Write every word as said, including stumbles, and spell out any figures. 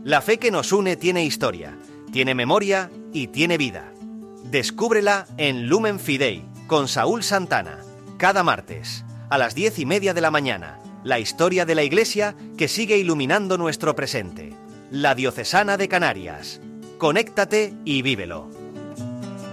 La fe que nos une tiene historia, tiene memoria y tiene vida. Descúbrela en Lumen Fidei, con Saúl Santana, cada martes, a las diez y media de la mañana. La historia de la Iglesia que sigue iluminando nuestro presente. La Diocesana de Canarias. Conéctate y vívelo.